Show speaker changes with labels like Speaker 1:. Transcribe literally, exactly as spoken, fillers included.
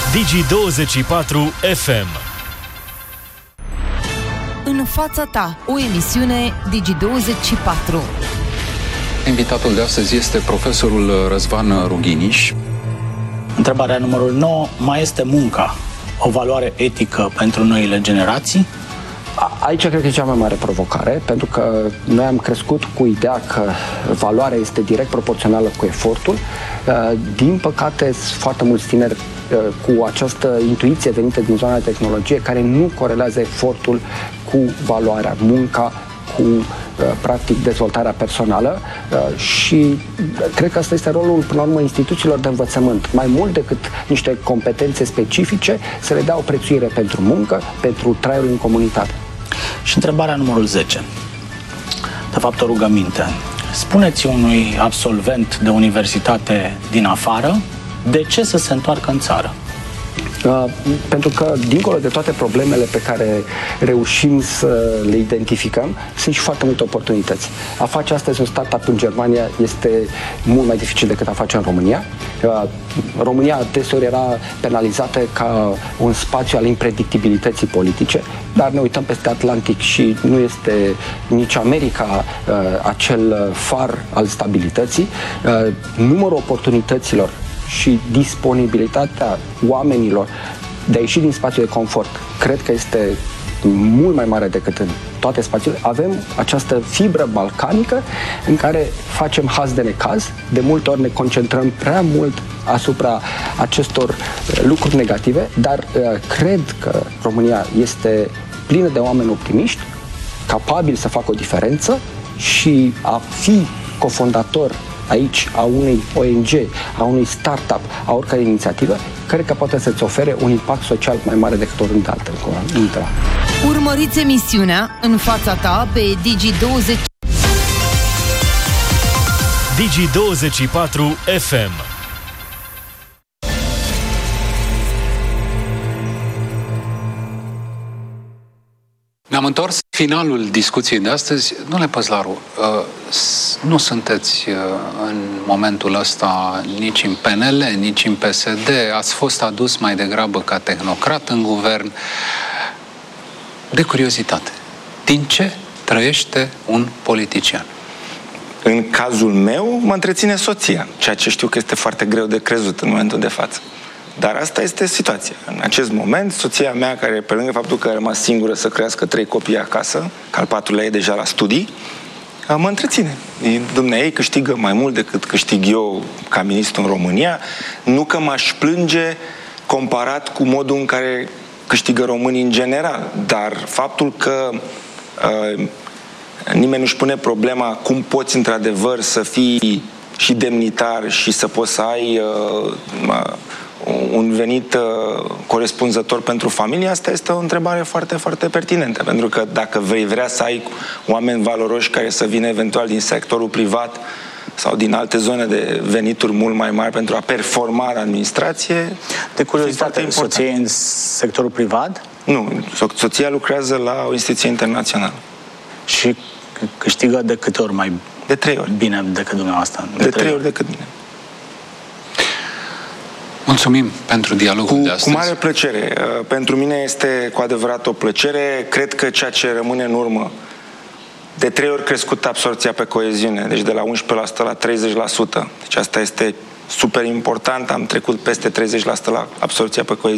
Speaker 1: Digi douăzeci și patru F M.
Speaker 2: În fața ta, o emisiune Digi douăzeci și patru.
Speaker 3: Invitatul de astăzi este profesorul Răzvan Rughiniș.
Speaker 4: Întrebarea numărul nouă. Mai este munca o valoare etică pentru noile generații?
Speaker 5: Aici cred că e cea mai mare provocare, pentru că noi am crescut cu ideea că valoarea este direct proporțională cu efortul. Din păcate, foarte mulți tineri cu această intuiție venită din zona de tehnologie care nu corelează efortul cu valoarea, munca cu practic dezvoltarea personală și cred că asta este rolul, până la urmă, instituțiilor de învățământ. Mai mult decât niște competențe specifice, să le dea o prețuire pentru muncă, pentru traiul în comunitate.
Speaker 4: Și întrebarea numărul zece. De fapt, o rugăminte. Spuneți unui absolvent de universitate din afară de ce să se întoarcă în țară?
Speaker 5: Uh, pentru că, dincolo de toate problemele pe care reușim să le identificăm, sunt și foarte multe oportunități. A face astăzi un startup în Germania este mult mai dificil decât a face în România. Uh, România deseori era penalizată ca un spațiu al impredictibilității politice, dar ne uităm peste Atlantic și nu este nici America uh, acel far al stabilității. Uh, numărul oportunităților și disponibilitatea oamenilor de a ieși din spațiul de confort cred că este mult mai mare decât în toate spațiile. Avem această fibră balcanică în care facem haz de necaz. De multe ori ne concentrăm prea mult asupra acestor lucruri negative, dar uh, cred că România este plină de oameni optimiști, capabili să facă o diferență și a fi cofondator aici a unui O N G, a unui startup, a oricare inițiativă, cred că poate să-ți ofere un impact social mai mare decât oriunde altă.
Speaker 2: Urmăriți emisiunea În fața ta pe Digi douăzeci.
Speaker 1: Digi douăzeci și patru F M.
Speaker 3: Ne-am întors finalul discuției de astăzi. Domnule Păzlaru, nu sunteți în momentul ăsta nici în P N L, nici în P S D. Ați fost adus mai degrabă ca tehnocrat în guvern. De curiozitate, din ce trăiește un politician?
Speaker 6: În cazul meu, mă întreține soția, ceea ce știu că este foarte greu de crezut în momentul de față. Dar asta este situația. În acest moment, soția mea, care pe lângă faptul că a rămas singură să crească trei copii acasă, că al patrulea e deja la studii, mă întreține. Dumnezeu câștigă mai mult decât câștig eu ca ministru în România, nu că m-aș plânge comparat cu modul în care câștigă românii în general, dar faptul că uh, nimeni nu-și pune problema cum poți într-adevăr să fii și demnitar și să poți să ai uh, uh, un venit uh, corespunzător pentru familie, asta este o întrebare foarte, foarte pertinentă. Pentru că dacă vei vrea să ai oameni valoroși care să vină eventual din sectorul privat sau din alte zone de venituri mult mai mari pentru a performa în administrație...
Speaker 4: De curiozitate, soția e în sectorul privat?
Speaker 6: Nu, so- soția lucrează la o instituție internațională.
Speaker 4: Și câștigă de câte ori mai
Speaker 6: de trei ori
Speaker 4: bine decât dumneavoastră?
Speaker 6: De, de trei, trei ori decât mine.
Speaker 3: Mulțumim pentru dialogul
Speaker 6: cu,
Speaker 3: de astăzi.
Speaker 6: Cu mare plăcere. Pentru mine este cu adevărat o plăcere. Cred că ceea ce rămâne în urmă, de trei ori crescut absorpția pe coeziune, deci de la unsprezece la sută la treizeci la sută. Deci asta este super important. Am trecut peste treizeci la sută la absorpția pe coeziune.